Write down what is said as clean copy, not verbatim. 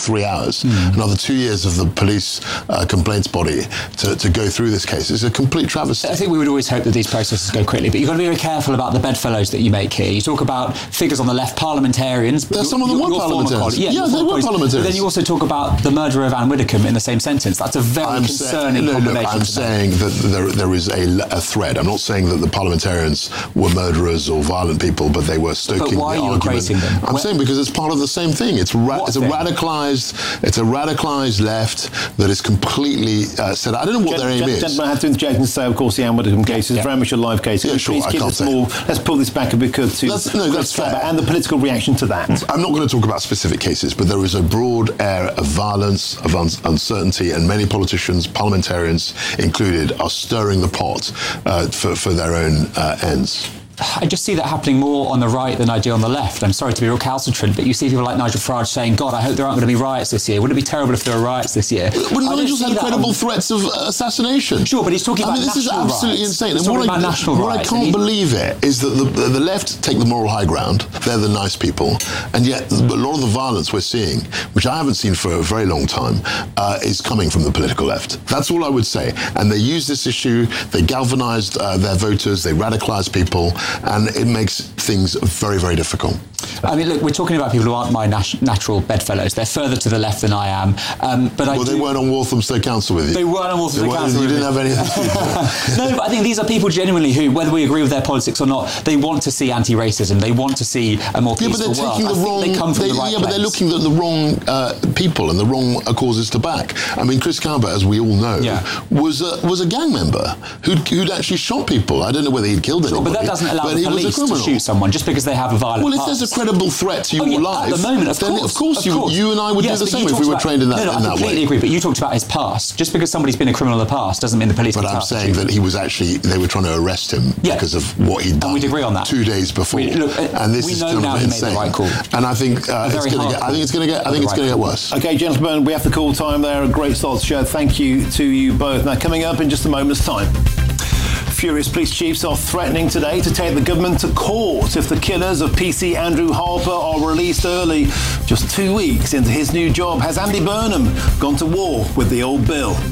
3 hours. Another 2 years of the police complaints body to go through this case. It's a complete travesty. I think we would always hope that these processes go quickly, but you've got to be very careful about the bedfellows that you make here. You talk about figures on the left, parliamentarians. But some of them were parliamentarians. Yeah, they were parliamentarians. But then you also talk about the murderer of Anne Widdecombe in the same sentence. That's a very concerning combination. I'm saying that there is a thread. I'm not saying that the parliamentarians were murderers or violent people, but they were stoking the argument. But why are you equating them? I'm saying because it's part of the same thing. It's a radicalised left that is completely set. I don't know what their aim is. Gentlemen, I have to interject and say, of course, the Anne Widdecombe case is very much a live case. Yeah, sure, Please keep it small. Let's pull this back a bit to that's fair. And the political reaction to that. I'm not going to talk about specific cases, but there is a broad air of violence, of uncertainty, and many politicians, parliamentarians included, are stirring the pot for their own ends. I just see that happening more on the right than I do on the left. I'm sorry to be recalcitrant, but you see people like Nigel Farage saying, God, I hope there aren't going to be riots this year. Wouldn't it be terrible if there were riots this year? But Nigel's had credible threats of assassination. Sure, but he's talking about national riots. This is absolutely insane. He's talking about national riots. What I can't believe it is that the left take the moral high ground. They're the nice people. And yet a lot of the violence we're seeing, which I haven't seen for a very long time, is coming from the political left. That's all I would say. And they use this issue, they galvanised their voters, they radicalise people, and it makes things very, very difficult. I mean, look, we're talking about people who aren't my natural bedfellows. They're further to the left than I am. They weren't on Walthamstow Council with you. They weren't on Walthamstow Council. You didn't have anything to do. No, but I think these are people genuinely who, whether we agree with their politics or not, they want to see anti-racism. They want to see a more peaceful world. They come from the right place. But they're looking at the wrong people and the wrong causes to back. I mean, Chris Calvert, as we all know, was a gang member who'd actually shot people. I don't know whether he'd killed anybody. But that doesn't allow the police to shoot someone just because they have a violent past. Well, if there's a credible threat to your life, at the moment, of course, you and I would do the same if we were trained in that way. I completely agree, but you talked about his past. Just because somebody's been a criminal in the past doesn't mean the police can. But I'm saying that he was actually, they were trying to arrest him because of what he'd done. And we'd agree on that. 2 days before. And this is kind of insane. Right call. And I think it's going to get worse. Okay, gentlemen, we have to call time there. A great start to the show. Thank you to you both. Now, coming up in just a moment's time. Furious police chiefs are threatening today to take the government to court if the killers of PC Andrew Harper are released early. Just 2 weeks into his new job, has Andy Burnham gone to war with the old Bill?